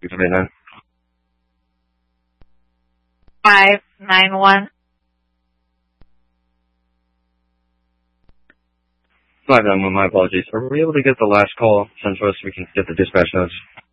639. 591. 591, my apologies. Are we able to get the last call sent to us so we can get the dispatch notes?